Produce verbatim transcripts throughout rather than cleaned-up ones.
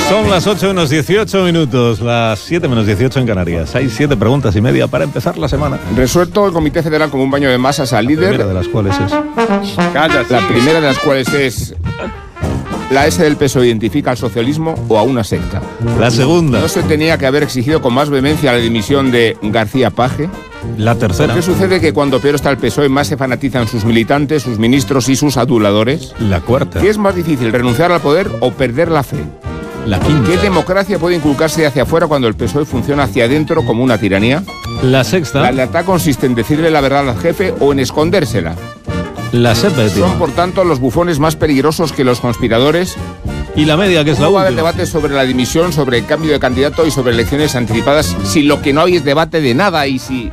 Son las ocho menos dieciocho minutos, las siete menos dieciocho en Canarias. Hay siete preguntas y media para empezar la semana. Resuelto el Comité Federal como un baño de masas al líder. La primera de las cuales es... Cállate. La primera de las cuales es... ¿La S del P S O E identifica al socialismo o a una secta? La segunda. ¿No se tenía que haber exigido con más vehemencia la dimisión de García Paje? La tercera. ¿Qué sucede que cuando peor está el P S O E más se fanatizan sus militantes, sus ministros y sus aduladores? La cuarta. ¿Qué es más difícil, renunciar al poder o perder la fe? La quinta. ¿Qué democracia puede inculcarse hacia afuera cuando el P S O E funciona hacia adentro como una tiranía? La sexta. ¿La lealtad consiste en decirle la verdad al jefe o en escondérsela? La séptima. Son, por tanto, los bufones más peligrosos que los conspiradores. Y la media, que es la última. No va a haber última. debate sobre la dimisión, sobre el cambio de candidato y sobre elecciones anticipadas, si lo que no hay es debate de nada y si...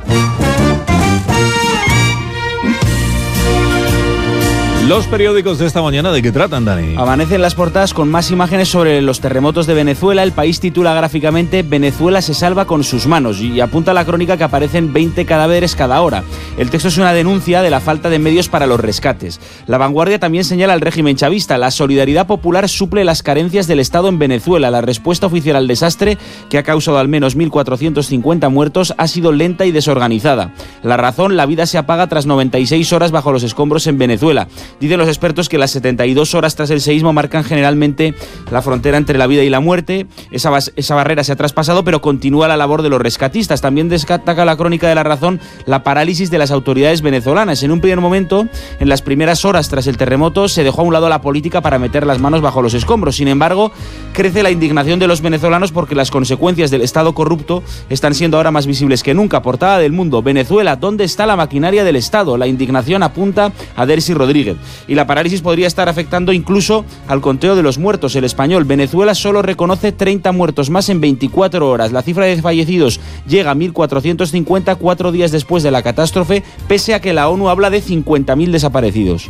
Los periódicos de esta mañana, ¿de qué tratan, Dani? Amanecen las portadas con más imágenes sobre los terremotos de Venezuela. El País titula gráficamente «Venezuela se salva con sus manos» y apunta la crónica que aparecen veinte cadáveres cada hora. El texto es una denuncia de la falta de medios para los rescates. La Vanguardia también señala al régimen chavista. La solidaridad popular suple las carencias del Estado en Venezuela. La respuesta oficial al desastre, que ha causado al menos mil cuatrocientos cincuenta muertos, ha sido lenta y desorganizada. La Razón, la vida se apaga tras noventa y seis horas bajo los escombros en Venezuela. Dicen los expertos que las setenta y dos horas tras el seísmo marcan generalmente la frontera entre la vida y la muerte. Esa, esa barrera se ha traspasado, pero continúa la labor de los rescatistas. También destaca la crónica de La Razón la parálisis de las autoridades venezolanas. En un primer momento, en las primeras horas tras el terremoto, se dejó a un lado la política para meter las manos bajo los escombros. Sin embargo, crece la indignación de los venezolanos porque las consecuencias del Estado corrupto están siendo ahora más visibles que nunca. Portada del Mundo: Venezuela, ¿dónde está la maquinaria del Estado? La indignación apunta a Delcy Rodríguez. Y la parálisis podría estar afectando incluso al conteo de los muertos. El Español: Venezuela solo reconoce treinta muertos más en veinticuatro horas. La cifra de fallecidos llega a mil cuatrocientos cincuenta, cuatro días después de la catástrofe, pese a que la ONU habla de cincuenta mil desaparecidos.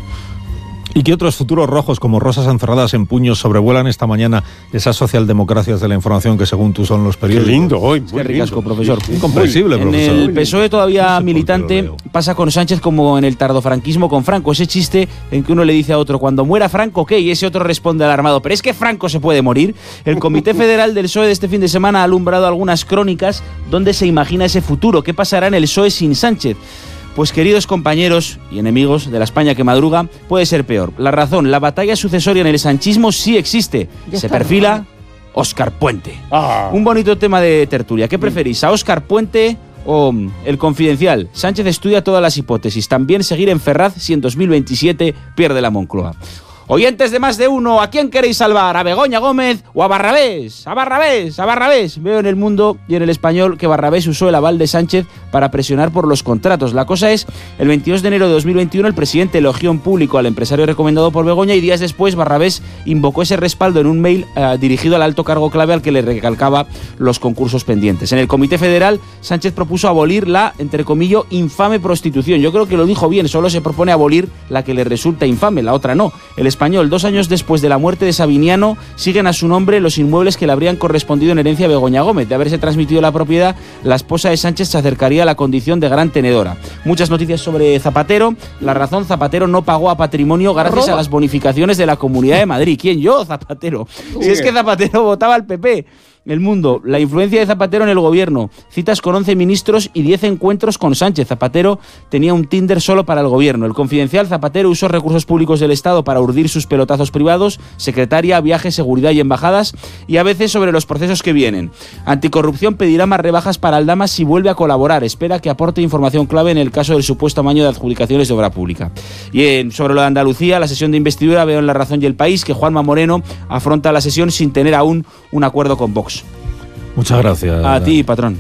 ¿Y qué otros futuros rojos como rosas encerradas en puños sobrevuelan esta mañana esas socialdemocracias de la información que según tú son los periódicos? Qué lindo hoy, muy Qué ricasco, lindo. Profesor. Incomprensible, en profesor. En el P S O E todavía no sé militante pasa con Sánchez como en el tardofranquismo con Franco. Ese chiste en que uno le dice a otro, cuando muera Franco, ¿qué? Y ese otro responde alarmado, pero es que Franco se puede morir. El Comité Federal del P S O E de este fin de semana ha alumbrado algunas crónicas donde se imagina ese futuro. ¿Qué pasará en el P S O E sin Sánchez? Pues, queridos compañeros y enemigos de la España que madruga, puede ser peor. La Razón: la batalla sucesoria en el sanchismo sí existe. Ya se perfila bien. Óscar Puente. Ah. Un bonito tema de tertulia. ¿Qué preferís, a Óscar Puente o El Confidencial? Sánchez estudia todas las hipótesis. También seguir en Ferraz si en dos mil veintisiete pierde la Moncloa. Oyentes de Más de Uno, ¿a quién queréis salvar? ¿A Begoña Gómez o a Barrabés? ¡A Barrabés! ¡A Barrabés! Veo en El Mundo y en El Español que Barrabés usó el aval de Sánchez para presionar por los contratos. La cosa es, el veintidós de enero de dos mil veintiuno el presidente elogió en público al empresario recomendado por Begoña y días después Barrabés invocó ese respaldo en un mail eh, dirigido al alto cargo clave al que le recalcaba los concursos pendientes. En el Comité Federal, Sánchez propuso abolir la, entre comillas, infame prostitución. Yo creo que lo dijo bien, solo se propone abolir la que le resulta infame, la otra no. El Español: dos años después de la muerte de Sabiniano, siguen a su nombre los inmuebles que le habrían correspondido en herencia a Begoña Gómez. De haberse transmitido la propiedad, la esposa de Sánchez se acercaría a la condición de gran tenedora. Muchas noticias sobre Zapatero. La Razón: Zapatero no pagó a patrimonio gracias a las bonificaciones de la Comunidad de Madrid. ¿Quién? Yo, Zapatero. Si es que Zapatero votaba al P P. El Mundo: la influencia de Zapatero en el gobierno. Citas con once ministros y diez encuentros con Sánchez. Zapatero tenía un Tinder solo para el gobierno. El Confidencial: Zapatero usó recursos públicos del Estado para urdir sus pelotazos privados, secretaria, viajes, seguridad y embajadas, y a veces sobre los procesos que vienen. Anticorrupción: pedirá más rebajas para Aldama si vuelve a colaborar. Espera que aporte información clave en el caso del supuesto amaño de adjudicaciones de obra pública. Y en, sobre lo de Andalucía, la sesión de investidura, veo en La Razón y El País que Juanma Moreno afronta la sesión sin tener aún un acuerdo con Vox. Muchas gracias. A ti, patrón.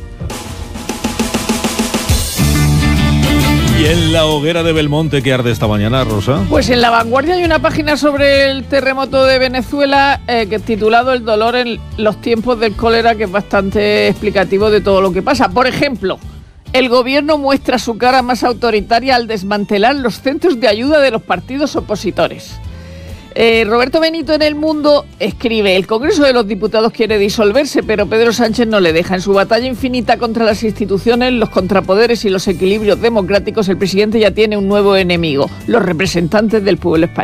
¿Y en la hoguera de Belmonte qué arde esta mañana, Rosa? Pues en La Vanguardia hay una página sobre el terremoto de Venezuela eh, que titulado El dolor en los tiempos del cólera, que es bastante explicativo de todo lo que pasa. Por ejemplo, el gobierno muestra su cara más autoritaria al desmantelar los centros de ayuda de los partidos opositores. Eh, Roberto Benito en El Mundo escribe: el Congreso de los Diputados quiere disolverse, pero Pedro Sánchez no le deja. En su batalla infinita contra las instituciones, los contrapoderes y los equilibrios democráticos, el presidente ya tiene un nuevo enemigo: los representantes del pueblo español.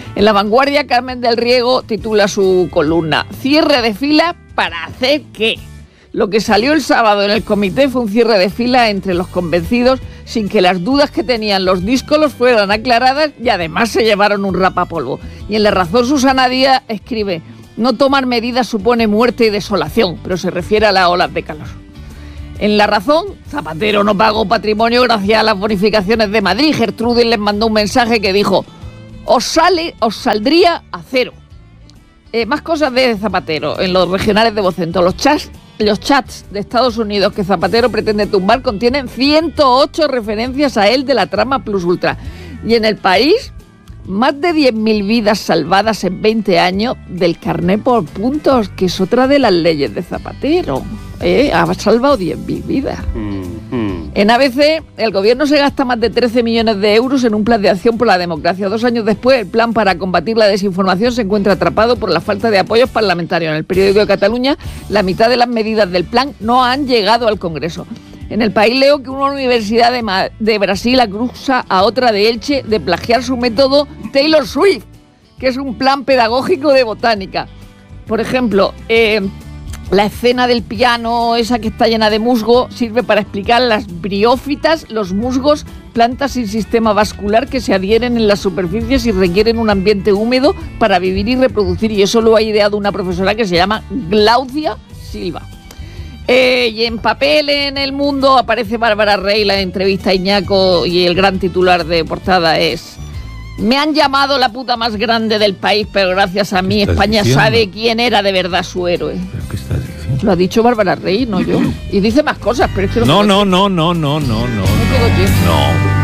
En La Vanguardia, Carmen del Riego titula su columna «Cierre de fila para hacer qué». Lo que salió el sábado en el comité fue un cierre de fila entre los convencidos sin que las dudas que tenían los díscolos fueran aclaradas y además se llevaron un rapapolvo. Y en La Razón, Susana Díaz escribe «No tomar medidas supone muerte y desolación», pero se refiere a las olas de calor. En La Razón, Zapatero no pagó patrimonio gracias a las bonificaciones de Madrid. Gertrudis les mandó un mensaje que dijo «Os sale, os saldría a cero». Eh, más cosas de Zapatero en los regionales de Vocento. Los chats, los chats de Estados Unidos que Zapatero pretende tumbar contienen ciento ocho referencias a él de la trama Plus Ultra. Y en El País, más de diez mil vidas salvadas en veinte años del carné por puntos, que es otra de las leyes de Zapatero. Eh, ha salvado diez mil vidas. Mm-hmm. En A B C, el gobierno se gasta más de trece millones de euros en un plan de acción por la democracia. Dos años después, el plan para combatir la desinformación se encuentra atrapado por la falta de apoyos parlamentarios. En El Periódico de Cataluña, la mitad de las medidas del plan no han llegado al Congreso. En El País leo que una universidad de, Ma- de Brasil acusa a otra de Elche de plagiar su método Taylor Swift, que es un plan pedagógico de botánica. Por ejemplo, eh, la escena del piano, esa que está llena de musgo, sirve para explicar las briófitas, los musgos, plantas sin sistema vascular que se adhieren en las superficies y requieren un ambiente húmedo para vivir y reproducir. Y eso lo ha ideado una profesora que se llama Claudia Silva. Eh, y en papel en El Mundo aparece Bárbara Rey, la entrevista a Iñaco, y el gran titular de portada es: me han llamado la puta más grande del país, pero gracias a mí España diciendo? sabe quién era de verdad su héroe. ¿Pero qué estás diciendo? Lo ha dicho Bárbara Rey, no yo. Y dice más cosas, pero es que... No, no, no, no, no, no, no, no. No.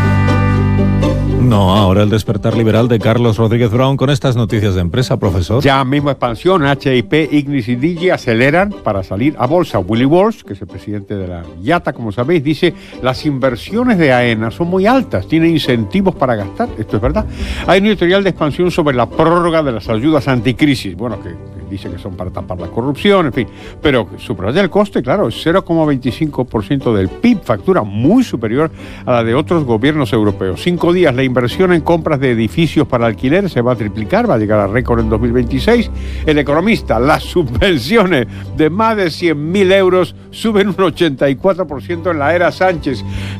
No, ahora el despertar liberal de Carlos Rodríguez Brown con estas noticias de empresa, profesor. Ya mismo expansión, H I P, Ignis y Digi aceleran para salir a bolsa. Willy Walsh, que es el presidente de la I A T A, como sabéis, dice las inversiones de AENA son muy altas, tiene incentivos para gastar. Esto es verdad. Hay un editorial de expansión sobre la prórroga de las ayudas anticrisis. Bueno, que dice que son para tapar la corrupción, en fin. Pero subraya el coste, claro, es cero coma veinticinco por ciento del P I B, factura muy superior a la de otros gobiernos europeos. Cinco días, la inversión en compras de edificios para alquiler se va a triplicar, va a llegar a récord en dos mil veintiséis. El economista, las subvenciones de más de cien mil euros suben un ochenta y cuatro por ciento en la era Sánchez.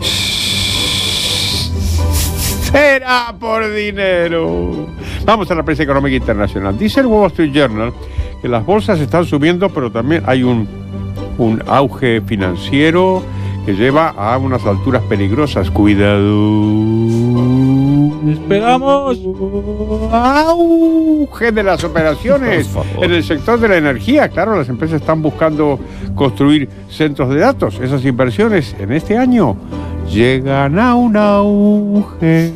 Será por dinero. Vamos a la prensa económica internacional. Dice el Wall Street Journal que las bolsas están subiendo, pero también hay un, un auge financiero que lleva a unas alturas peligrosas. Cuidado. Esperamos. Auge de las operaciones en el sector de la energía. Claro, las empresas están buscando construir centros de datos. Esas inversiones en este año llegan a un auge.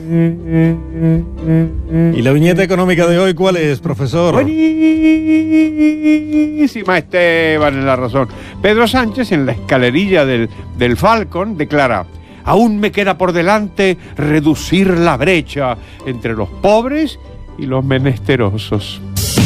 ¿Y la viñeta económica de hoy cuál es, profesor? Buenísima, Esteban, en La Razón. Pedro Sánchez, en la escalerilla del, del Falcon, declara: aún me queda por delante reducir la brecha entre los pobres y los menesterosos.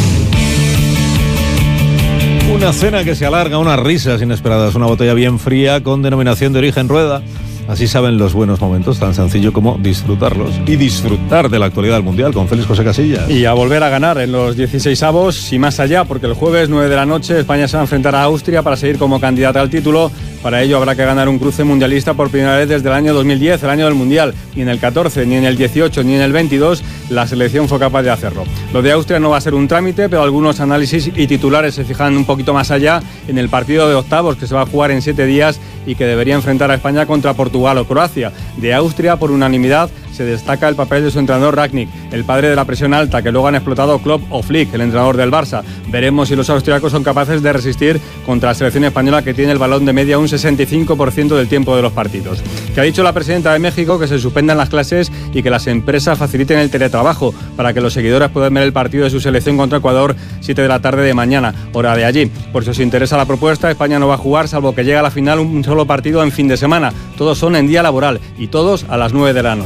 Una cena que se alarga, unas risas inesperadas, una botella bien fría con denominación de origen Rueda. Así saben los buenos momentos, tan sencillo como disfrutarlos. Y disfrutar de la actualidad del Mundial con Félix José Casillas. Y a volver a ganar en los dieciseisavos y más allá, porque el jueves nueve de la noche España se va a enfrentar a Austria para seguir como candidata al título. Para ello habrá que ganar un cruce mundialista por primera vez desde el año dos mil diez, el año del Mundial. Ni en el catorce, ni en el dieciocho, ni en el veintidós la selección fue capaz de hacerlo. Lo de Austria no va a ser un trámite, pero algunos análisis y titulares se fijan un poquito más allá en el partido de octavos que se va a jugar en siete días y que debería enfrentar a España contra Portugal o Croacia. De Austria, por unanimidad, se destaca el papel de su entrenador Rangnick, el padre de la presión alta que luego han explotado Klopp o Flick, el entrenador del Barça. Veremos si los austriacos son capaces de resistir contra la selección española, que tiene el balón de media un sesenta y cinco por ciento del tiempo de los partidos. Que ha dicho la presidenta de México que se suspendan las clases y que las empresas faciliten el teletrabajo para que los seguidores puedan ver el partido de su selección contra Ecuador siete de la tarde de mañana, hora de allí. Por si os interesa la propuesta, España no va a jugar, salvo que llegue a la final, un solo partido en fin de semana. Todos son en día laboral y todos a las nueve de la noche.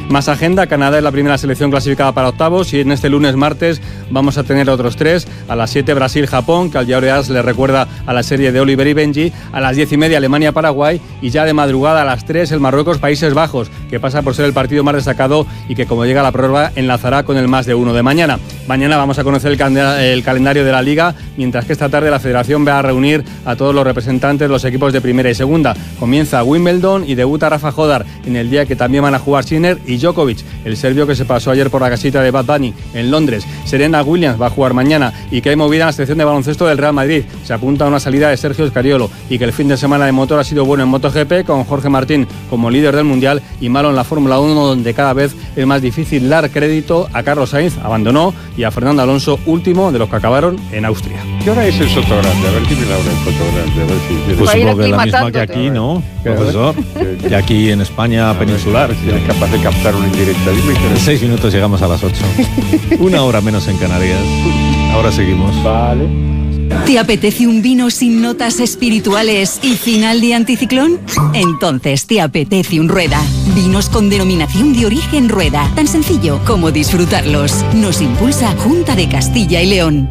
Más agenda, Canadá es la primera selección clasificada para octavos y en este lunes, martes, vamos a tener otros tres. A las siete, Brasil-Japón, que al Diario AS le recuerda a la serie de Oliver y Benji. A las diez y media, Alemania-Paraguay. Y ya de madrugada a las tres, el Marruecos-Países Bajos, que pasa por ser el partido más destacado y que, como llega a la prórroga, enlazará con el más de uno de mañana. Mañana vamos a conocer el, cal- el calendario de la Liga, mientras que esta tarde la Federación va a reunir a todos los representantes de los equipos de primera y segunda. Comienza Wimbledon y debuta Rafa Jodar en el día que también van a jugar Sinner y Djokovic, el serbio que se pasó ayer por la casita de Bad Bunny en Londres. Serena Williams va a jugar mañana y que hay movida en la selección de baloncesto del Real Madrid. Se apunta a una salida de Sergio Scariolo y que el fin de semana de motor ha sido bueno en MotoGP, con Jorge Martín como líder del Mundial y malo en la Fórmula uno, donde cada vez es más difícil dar crédito a Carlos Sainz, abandonó, y a Fernando Alonso, último de los que acabaron en Austria. ¿Qué hora es el Sotogrande? A ver si me la hora el Sotogrande. A ver si Pues Va a ir supongo que la misma aclimatándote. que aquí, ¿no, ¿Qué? profesor? Que aquí en España peninsular. Si eres capaz de captar una indirecta. Dime que En seis minutos llegamos a las ocho. Una hora menos en Canarias. Ahora seguimos. Vale. ¿Te apetece un vino sin notas espirituales y final de anticiclón? Entonces te apetece un Rueda. Vinos con denominación de origen Rueda. Tan sencillo como disfrutarlos. Nos impulsa Junta de Castilla y León.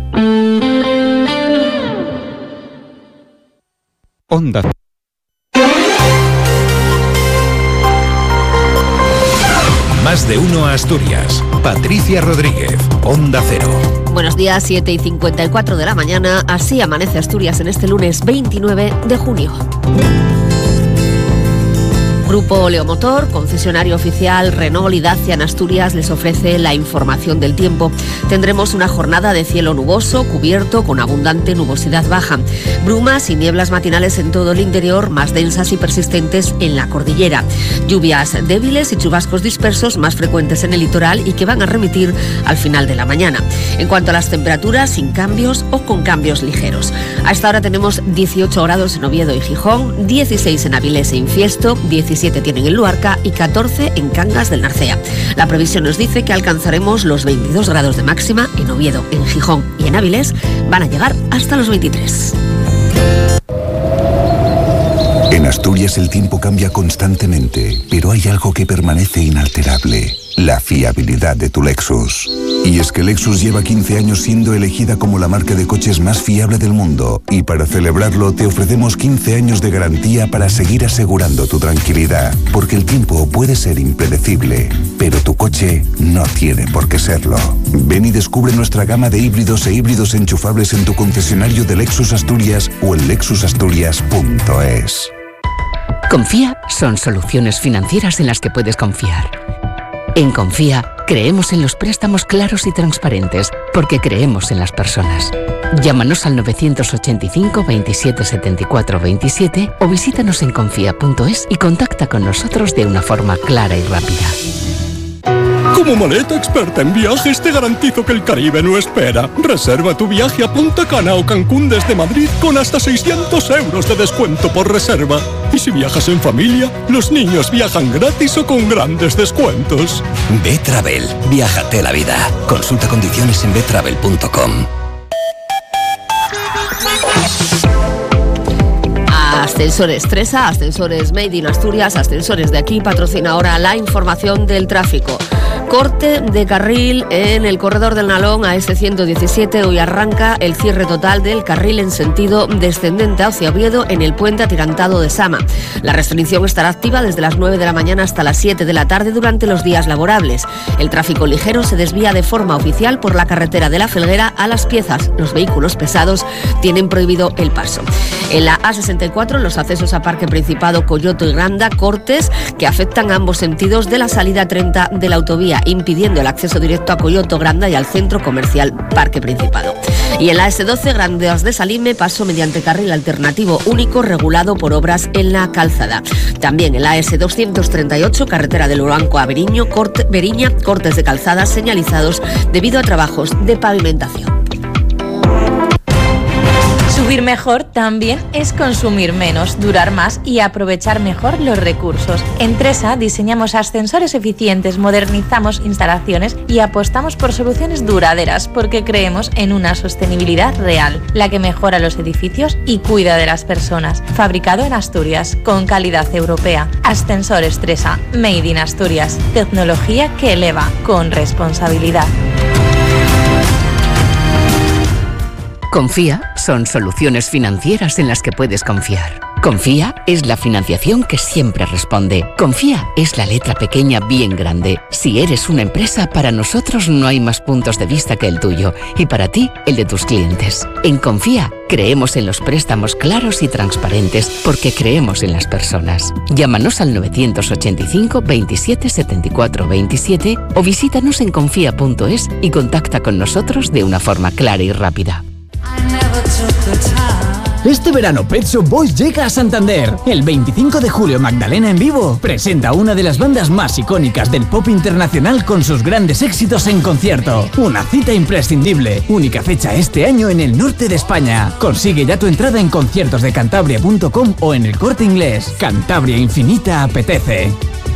Onda. Más de uno a Asturias. Patricia Rodríguez, Onda Cero. Buenos días, siete y cincuenta y cuatro de la mañana. Así amanece Asturias en este lunes veintinueve de junio. Grupo Leomotor, concesionario oficial Renault y Dacia en Asturias, les ofrece la información del tiempo. Tendremos una jornada de cielo nuboso, cubierto con abundante nubosidad baja. Brumas y nieblas matinales en todo el interior, más densas y persistentes en la cordillera. Lluvias débiles y chubascos dispersos más frecuentes en el litoral y que van a remitir al final de la mañana. En cuanto a las temperaturas, sin cambios o con cambios ligeros. A esta hora tenemos dieciocho grados en Oviedo y Gijón, dieciséis en Avilés e Infiesto, diecisiete tienen en Luarca y catorce en Cangas del Narcea. La previsión nos dice que alcanzaremos los veintidós grados de máxima en Oviedo, en Gijón y en Avilés. Van a llegar hasta los veintitrés. En Asturias el tiempo cambia constantemente, pero hay algo que permanece inalterable: la fiabilidad de tu Lexus. Y es que Lexus lleva quince años siendo elegida como la marca de coches más fiable del mundo, y para celebrarlo te ofrecemos quince años de garantía para seguir asegurando tu tranquilidad, porque el tiempo puede ser impredecible, pero tu coche no tiene por qué serlo. Ven y descubre nuestra gama de híbridos e híbridos enchufables en tu concesionario de Lexus Asturias o en lexus asturias punto es. Confía son soluciones financieras en las que puedes confiar. En Confía creemos en los préstamos claros y transparentes porque creemos en las personas. Llámanos al novecientos ochenta y cinco, veintisiete, setenta y cuatro, veintisiete o visítanos en confía punto es y contacta con nosotros de una forma clara y rápida. Como maleta experta en viajes te garantizo que el Caribe no espera. Reserva tu viaje a Punta Cana o Cancún desde Madrid con hasta seiscientos euros de descuento por reserva. Y si viajas en familia, los niños viajan gratis o con grandes descuentos. B-Travel. Viájate la vida. Consulta condiciones en b travel punto com. Ascensores Tresa, Ascensores Made in Asturias, Ascensores de aquí, patrocina ahora la información del tráfico. Corte de carril en el corredor del Nalón a ese ciento diecisiete. Hoy arranca el cierre total del carril en sentido descendente hacia Oviedo en el puente atirantado de Sama. La restricción estará activa desde las nueve de la mañana hasta las siete de la tarde durante los días laborables. El tráfico ligero se desvía de forma oficial por la carretera de la Felguera a Las Piezas. Los vehículos pesados tienen prohibido el paso. En la A sesenta y cuatro, los accesos a Parque Principado, Coyoto y Granda, cortes que afectan a ambos sentidos de la salida treinta de la autovía, impidiendo el acceso directo a Coyoto, Granda y al centro comercial Parque Principado. Y en la ese doce, Grandas de Salime, paso mediante carril alternativo único regulado por obras en la calzada. También en la ese doscientos treinta y ocho, carretera del Uranco a Beriño, corte, Beriña, cortes de calzada señalizados debido a trabajos de pavimentación. Subir Vivir mejor también es consumir menos, durar más y aprovechar mejor los recursos. En Tresa diseñamos ascensores eficientes, modernizamos instalaciones y apostamos por soluciones duraderas porque creemos en una sostenibilidad real, la que mejora los edificios y cuida de las personas. Fabricado en Asturias, con calidad europea. Ascensores Tresa, Made in Asturias. Tecnología que eleva con responsabilidad. Confía son soluciones financieras en las que puedes confiar. Confía es la financiación que siempre responde. Confía es la letra pequeña bien grande. Si eres una empresa, para nosotros no hay más puntos de vista que el tuyo y para ti, el de tus clientes. En Confía creemos en los préstamos claros y transparentes porque creemos en las personas. Llámanos al novecientos ochenta y cinco veintisiete setenta y cuatro veintisiete o visítanos en confía punto es y contacta con nosotros de una forma clara y rápida. Este verano Pet Shop Boys llega a Santander. El veinticinco de julio Magdalena en vivo presenta una de las bandas más icónicas del pop internacional con sus grandes éxitos en concierto. Una cita imprescindible. Única fecha este año en el norte de España. Consigue ya tu entrada en conciertos de cantabria punto com o en El Corte Inglés. Cantabria Infinita apetece.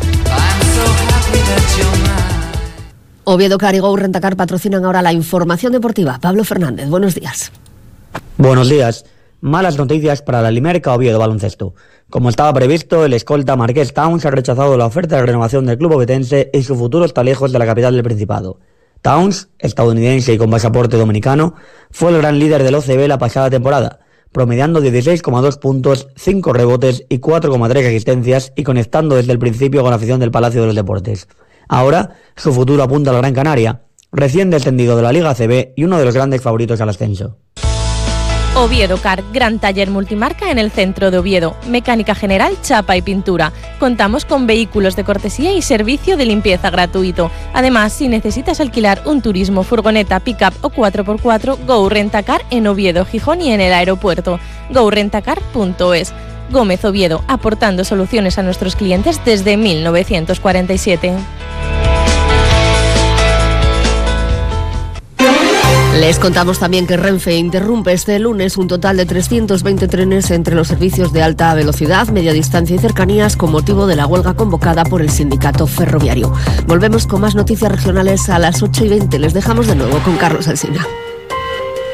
Oviedo Car y Go Rentacar patrocinan ahora la información deportiva. Pablo Fernández, buenos días. Buenos días. Malas noticias para la Limerca Oviedo Baloncesto. Como estaba previsto, el escolta Marqués Towns ha rechazado la oferta de renovación del club ovetense y su futuro está lejos de la capital del Principado. Towns, estadounidense y con pasaporte dominicano, fue el gran líder del O C B la pasada temporada, promediando dieciséis coma dos puntos, cinco rebotes y cuatro coma tres asistencias y conectando desde el principio con la afición del Palacio de los Deportes. Ahora, su futuro apunta a la Gran Canaria, recién descendido de la Liga A C B y uno de los grandes favoritos al ascenso. Oviedo Car, gran taller multimarca en el centro de Oviedo. Mecánica general, chapa y pintura. Contamos con vehículos de cortesía y servicio de limpieza gratuito. Además, si necesitas alquilar un turismo, furgoneta, pick-up o cuatro por cuatro, Go Rentacar en Oviedo, Gijón y en el aeropuerto. go rentacar punto es. Gómez Oviedo, aportando soluciones a nuestros clientes desde mil novecientos cuarenta y siete. Les contamos también que Renfe interrumpe este lunes un total de trescientos veinte trenes entre los servicios de alta velocidad, media distancia y cercanías con motivo de la huelga convocada por el sindicato ferroviario. Volvemos con más noticias regionales a las ocho y veinte. Les dejamos de nuevo con Carlos Alsina.